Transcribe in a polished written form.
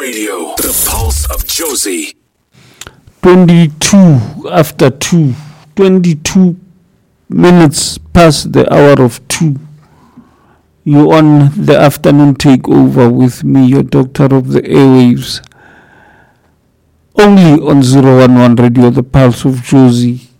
Radio, the pulse of Jozi. 22 after 2, 22 minutes past the hour of 2. You on the afternoon takeover with me, your doctor of the airwaves. Only on 011 Radio, the pulse of Jozi.